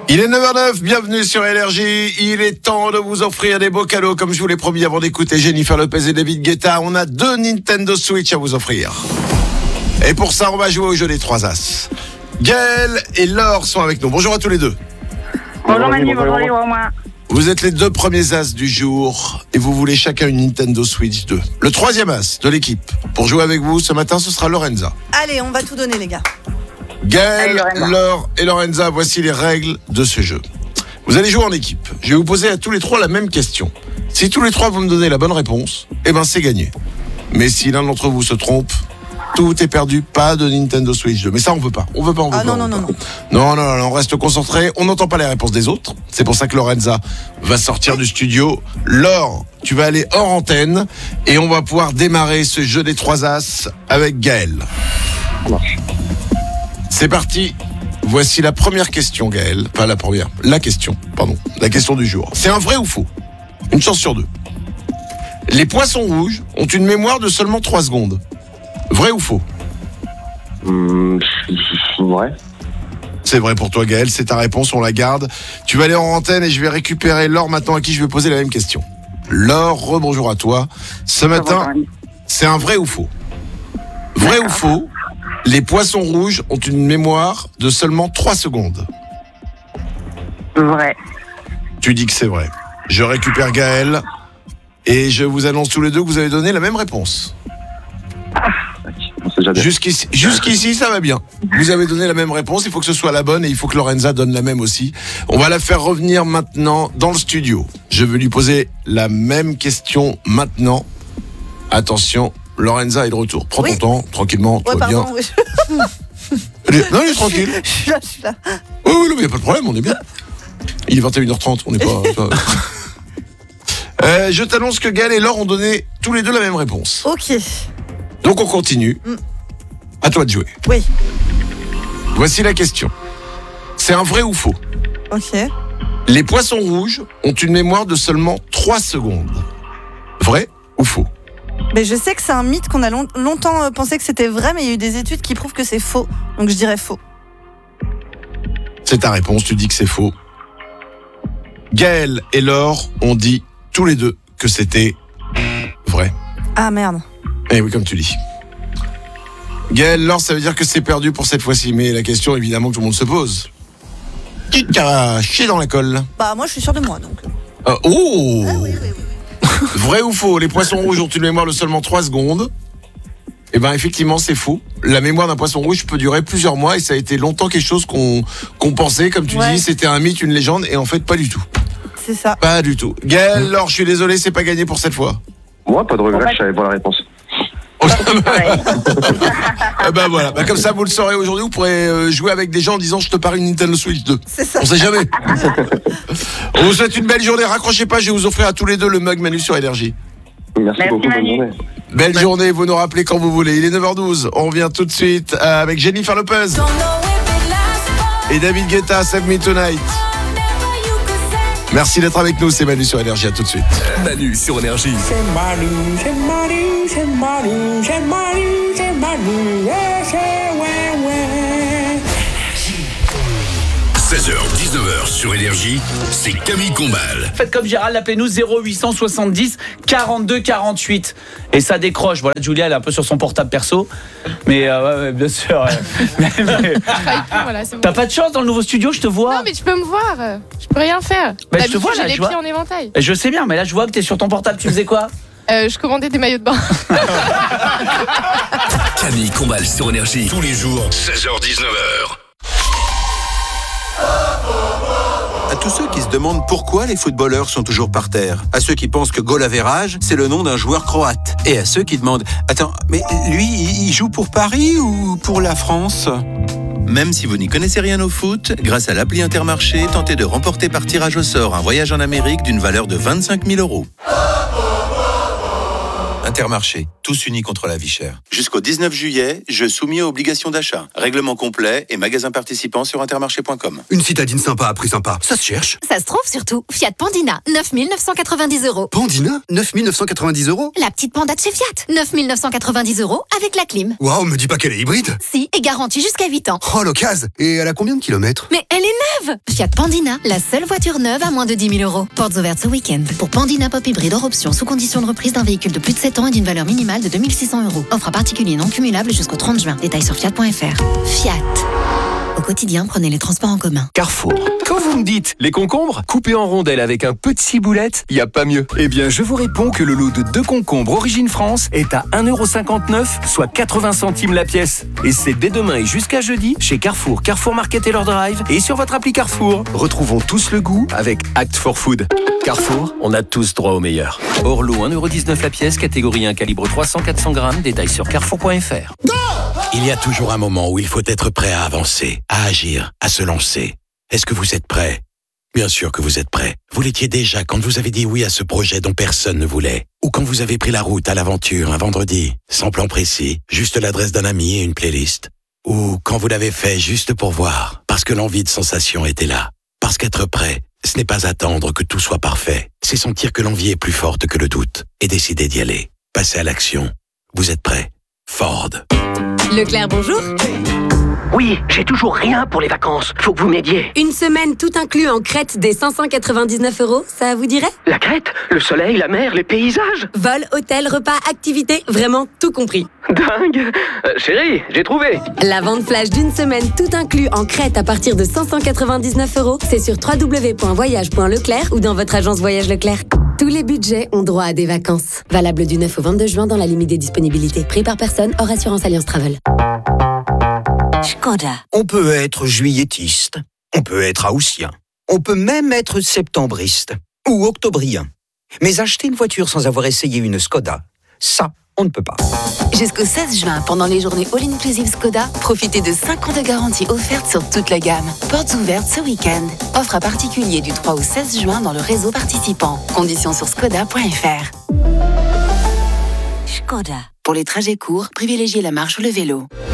Il est 9h09, bienvenue sur Énergie. Il est temps de vous offrir des beaux cadeaux, comme je vous l'ai promis avant d'écouter Jennifer Lopez et David Guetta. On a 2 Nintendo Switch à vous offrir. Et pour ça, on va jouer au jeu des 3 As. Gaël et Laure sont avec nous. Bonjour à tous les deux. Bonjour Manu, bonjour les moi. Vous êtes les 2 premiers As du jour et vous voulez chacun une Nintendo Switch 2. Le 3e As de l'équipe. Pour jouer avec vous ce matin, ce sera Lorenza. Allez, on va tout donner les gars. Gaël, Allez, Laure et Lorenza, voici les règles de ce jeu. Vous allez jouer en équipe. Je vais vous poser à tous les 3 la même question. Si tous les 3 vous me donnez la bonne réponse, c'est gagné. Mais si l'un d'entre vous se trompe, tout est perdu, pas de Nintendo Switch 2. Mais ça, on veut pas. On veut pas. Non, on reste concentré. On n'entend pas les réponses des autres. C'est pour ça que Lorenza va sortir du studio. Laure, tu vas aller hors antenne et on va pouvoir démarrer ce jeu des 3 As avec Gaël. C'est parti. Voici la première question, Gaël. Enfin, la question du jour. C'est un vrai ou faux? Une chance sur 2. Les poissons rouges ont une mémoire de seulement 3 secondes. Vrai ou faux? Vrai. C'est vrai pour toi, Gaël. C'est ta réponse, on la garde. Tu vas aller en antenne et je vais récupérer Laure maintenant à qui je vais poser la même question. Laure, rebonjour à toi. Ce matin, c'est un vrai ou faux? Vrai ou faux? Les poissons rouges ont une mémoire de seulement 3 secondes. Vrai. Tu dis que c'est vrai. Je récupère Gaël et je vous annonce tous les 2 que vous avez donné la même réponse. Jusqu'ici, ça va bien. Vous avez donné la même réponse, il faut que ce soit la bonne et il faut que Lorenza donne la même aussi. On va la faire revenir maintenant dans le studio. Je vais lui poser la même question maintenant. Attention, Lorenza est de retour. Prends ton temps, tranquillement, tout va bien. Oui. Il est tranquille. Je suis là. Oui, il n'y a pas de problème, on est bien. Il est 21h30, on n'est pas... je t'annonce que Gaël et Laure ont donné tous les 2 la même réponse. Ok. Donc on continue. À toi de jouer. Oui. Voici la question. C'est un vrai ou faux? Ok. Les poissons rouges ont une mémoire de seulement 3 secondes. Vrai ou faux? Mais je sais que c'est un mythe qu'on a longtemps pensé que c'était vrai, mais il y a eu des études qui prouvent que c'est faux. Donc je dirais faux. C'est ta réponse, tu dis que c'est faux. Gaël et Laure ont dit tous les 2 que c'était vrai. Ah merde. Eh oui, comme tu dis. Gaël, Laure, ça veut dire que c'est perdu pour cette fois-ci. Mais la question, évidemment, que tout le monde se pose. Qui t'a chié dans la colle? Bah moi je suis sûre de moi donc. Oh Ah, oui. Vrai ou faux? Les poissons rouges ont une mémoire de seulement 3 secondes. Eh bien, effectivement, c'est faux. La mémoire d'un poisson rouge peut durer plusieurs mois et ça a été longtemps quelque chose qu'on pensait, comme tu dis, c'était un mythe, une légende, et en fait, pas du tout. C'est ça. Pas du tout. Gaël, Laure, je suis désolé, c'est pas gagné pour cette fois. Moi, pas de regret, je savais pas la réponse. Voilà. Comme ça, vous le saurez aujourd'hui, vous pourrez jouer avec des gens en disant je te parie une Nintendo Switch 2. C'est ça. On sait jamais. On vous souhaite une belle journée. Raccrochez pas, je vais vous offrir à tous les 2 le mug Manu sur Énergie. Merci beaucoup, bonne Manu. journée. Belle journée, vous nous rappelez quand vous voulez. Il est 9h12. On revient tout de suite avec Jennifer Lopez et David Guetta, Save Me Tonight. Merci d'être avec nous, c'est Manu sur Énergie, à tout de suite. Manu sur Énergie. C'est Manu, c'est Manu, c'est Manu, c'est Manu, c'est Manu, c'est ouais. 16h-19h sur Énergie, c'est Camille Combal. Faites comme Gérald, appelez-nous 0870 42 48 et ça décroche. Voilà, Julia elle est un peu sur son portable perso, mais ouais, bien sûr. Voilà, c'est bon. T'as pas de chance dans le nouveau studio, je te vois. Non mais tu peux me voir, je peux rien faire. Bah, je te vois, là, j'ai les je vois. pieds en éventail. Je sais bien, mais là je vois que t'es sur ton portable. Tu faisais quoi? Je commandais des maillots de bain. Camille Combal sur Énergie, tous les jours, 16h-19h. À tous ceux qui se demandent pourquoi les footballeurs sont toujours par terre. À ceux qui pensent que goal average, c'est le nom d'un joueur croate. Et à ceux qui demandent « Attends, mais lui, il joue pour Paris ou pour la France ?» Même si vous n'y connaissez rien au foot, grâce à l'appli Intermarché, tentez de remporter par tirage au sort un voyage en Amérique d'une valeur de 25 000 €. Intermarché, tous unis contre la vie chère. Jusqu'au 19 juillet, jeu soumis aux obligations d'achat. Règlement complet et magasins participants sur intermarché.com. Une citadine sympa à prix sympa, ça se cherche. Ça se trouve surtout. Fiat Pandina, 9 990 €. Pandina, 9 990 €. La petite panda de chez Fiat, 9 990 € avec la clim. Waouh, me dis pas qu'elle est hybride. Si, et garantie jusqu'à 8 ans. Oh, l'occasion. Et elle a combien de kilomètres? Mais elle est neuve! neuve. Fiat Pandina, la seule voiture neuve à moins de 10 000 €. Portes ouvertes ce week-end. Pour Pandina Pop Hybride hors option, sous condition de reprise d'un véhicule de plus de 7 ans et d'une valeur minimale de 2 600 €. Offre à particulier non cumulable jusqu'au 30 juin. Détails sur fiat.fr. Fiat. Au quotidien, prenez les transports en commun. Carrefour. Quand vous me dites les concombres, coupés en rondelles avec un peu de ciboulette, y a pas mieux. Eh bien, je vous réponds que le lot de 2 concombres Origine France est à 1,59 €, soit 80 centimes la pièce. Et c'est dès demain et jusqu'à jeudi chez Carrefour, Carrefour Market et leur drive et sur votre appli Carrefour. Retrouvons tous le goût avec Act for Food. Carrefour, on a tous droit au meilleur. Hors lot 1,19 € la pièce, catégorie 1, calibre 300-400 grammes, détails sur carrefour.fr. Il y a toujours un moment où il faut être prêt à avancer, à agir, à se lancer. Est-ce que vous êtes prêt ? Bien sûr que vous êtes prêt. Vous l'étiez déjà quand vous avez dit oui à ce projet dont personne ne voulait. Ou quand vous avez pris la route à l'aventure un vendredi, sans plan précis, juste l'adresse d'un ami et une playlist. Ou quand vous l'avez fait juste pour voir, parce que l'envie de sensation était là. Parce qu'être prêt, ce n'est pas attendre que tout soit parfait. C'est sentir que l'envie est plus forte que le doute et décider d'y aller. Passer à l'action. Vous êtes prêt ? Ford. Leclerc, bonjour. Oui, j'ai toujours rien pour les vacances. Faut que vous m'aidiez. Une semaine tout inclus en Crète des 599 €, ça vous dirait ? La Crète, le soleil, la mer, les paysages. Vol, hôtel, repas, activités, vraiment tout compris. Dingue. Chérie, j'ai trouvé. La vente flash d'une semaine tout inclus en Crète à partir de 599 €, c'est sur www.voyage.leclerc ou dans votre agence Voyage Leclerc. Tous les budgets ont droit à des vacances. Valable du 9 au 22 juin dans la limite des disponibilités. Prix par personne, hors assurance Alliance Travel. Škoda. On peut être juilletiste, on peut être haussien, on peut même être septembriste ou octobrien. Mais acheter une voiture sans avoir essayé une Škoda, ça, on ne peut pas. Jusqu'au 16 juin, pendant les journées All-Inclusive Škoda, profitez de 5 ans de garantie offerte sur toute la gamme. Portes ouvertes ce week-end. Offre à particulier du 3 au 16 juin dans le réseau participant. Conditions sur škoda.fr. Škoda. Pour les trajets courts, privilégiez la marche ou le vélo.